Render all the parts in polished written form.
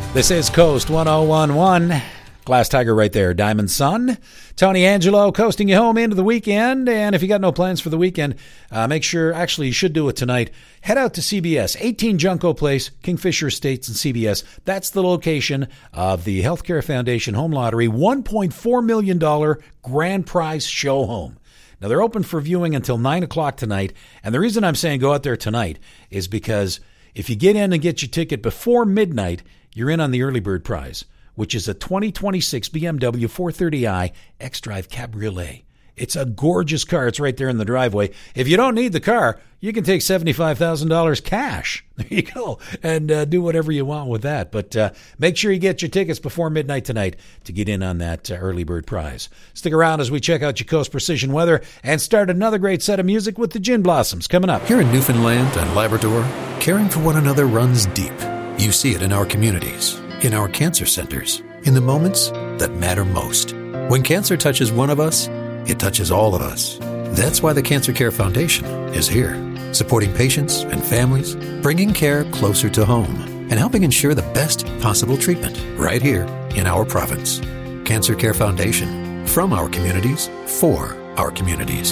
This is Coast 1011. Glass Tiger right there. Diamond Sun. Tony Angelo coasting you home into the weekend. And if you got no plans for the weekend, make sure, actually you should do it tonight. Head out to CBS, 18 Junco Place, Kingfisher Estates and CBS. That's the location of the Healthcare Foundation Home Lottery $1.4 million grand prize show home. Now, they're open for viewing until 9 o'clock tonight. And the reason I'm saying go out there tonight is because if you get in and get your ticket before midnight, you're in on the early bird prize, which is a 2026 BMW 430i X-Drive Cabriolet. It's a gorgeous car. It's right there in the driveway. If you don't need the car, you can take $75,000 cash. There you go. And do whatever you want with that. But make sure you get your tickets before midnight tonight to get in on that early bird prize. Stick around as we check out your Coast Precision weather and start another great set of music with the Gin Blossoms coming up. Here in Newfoundland and Labrador, caring for one another runs deep. You see it in our communities, in our cancer centers, in the moments that matter most. When cancer touches one of us, it touches all of us. That's why the Cancer Care Foundation is here, supporting patients and families, bringing care closer to home, and helping ensure the best possible treatment right here in our province. Cancer Care Foundation, from our communities, for our communities.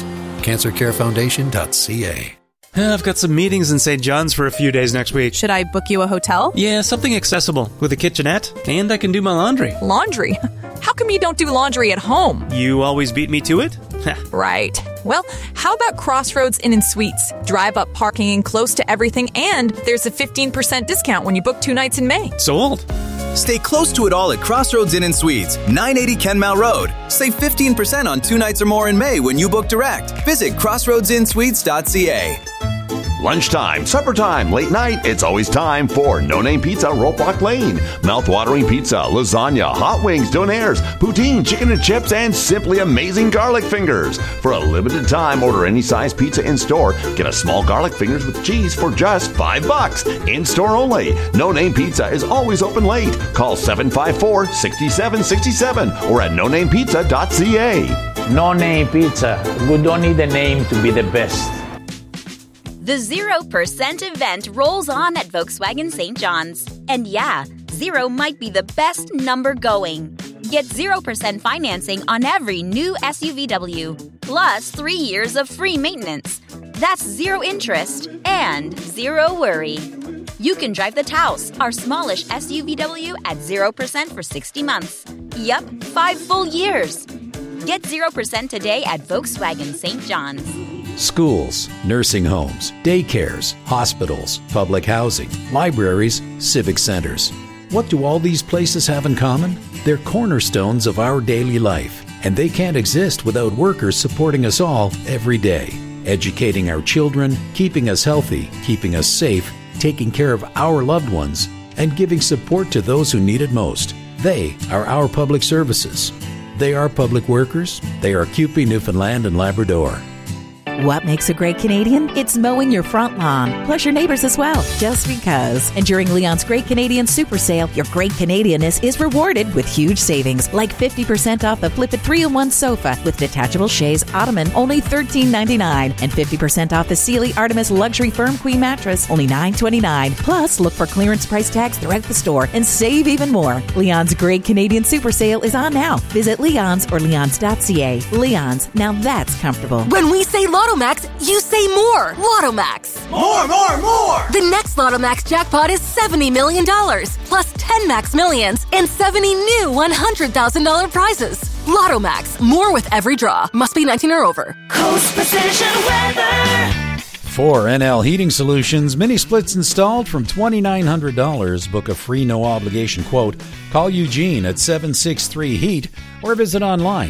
CancerCareFoundation.ca. I've got some meetings in St. John's for a few days next week. Should I book you a hotel? Yeah, something accessible with a kitchenette, and I can do my laundry. Laundry? How come you don't do laundry at home? You always beat me to it? Right. Well, how about Crossroads Inn & Suites? Drive-up parking, close to everything, and there's a 15% discount when you book 2 nights in May. Sold. Stay close to it all at Crossroads Inn & Suites, 980 Kenmount Road. Save 15% on 2 nights or more in May when you book direct. Visit crossroadsinnsuites.ca. Lunchtime, supper time, late night, it's always time for No Name Pizza, Ropelock Lane. Mouth-watering pizza, lasagna, hot wings, donaires, poutine, chicken and chips, and simply amazing garlic fingers. For a limited time, order any size pizza in-store. Get a small garlic fingers with cheese for just $5. In-store only. No Name Pizza is always open late. Call 754-6767 or at nonamepizza.ca. No Name Pizza. We don't need a name to be the best. The 0% event rolls on at Volkswagen St. John's. And yeah, 0 might be the best number going. Get 0% financing on every new SUVW, plus 3 years of free maintenance. That's 0 interest and 0 worry. You can drive the Taos, our smallish SUVW, at 0% for 60 months. Yup, 5 full years. Get 0% today at Volkswagen St. John's. Schools, nursing homes, daycares, hospitals, public housing, libraries, civic centers. What do all these places have in common? They're cornerstones of our daily life, and they can't exist without workers supporting us all every day, educating our children, keeping us healthy, keeping us safe, taking care of our loved ones, and giving support to those who need it most. They are our public services. They are public workers. They are CUPE, Newfoundland and Labrador. What makes a great Canadian? It's mowing your front lawn, plus your neighbors as well, just because. And during Leon's Great Canadian Super Sale, your Great Canadianness is rewarded with huge savings, like 50% off the Flip It 3-in-1 sofa with detachable chaise ottoman, only $13.99, and 50% off the Sealy Artemis Luxury Firm Queen Mattress, only $9.29. Plus, look for clearance price tags throughout the store and save even more. Leon's Great Canadian Super Sale is on now. Visit Leon's or leons.ca. Leon's, now that's comfortable. When we say Lotto Max, you say more. Lotto Max. More, more, more. The next Lotto Max jackpot is $70 million, plus 10 Max Millions and 70 new $100,000 prizes. Lotto Max. More with every draw. Must be 19 or over. Coast Precision Weather. For NL Heating Solutions, mini splits installed from $2,900. Book a free no-obligation quote. Call Eugene at 763-HEAT or visit online,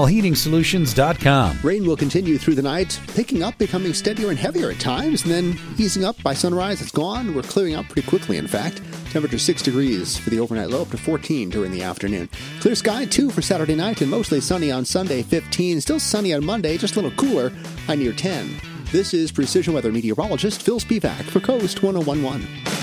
nlheatingsolutions.com. Rain will continue through the night, picking up, becoming steadier and heavier at times, and then easing up by sunrise. It's gone. We're clearing up pretty quickly, in fact. Temperature 6 degrees for the overnight low, up to 14 during the afternoon. Clear sky, 2 for Saturday night, and mostly sunny on Sunday, 15. Still sunny on Monday, just a little cooler, high near 10. This is Precision Weather meteorologist Phil Spivak for Coast 1011.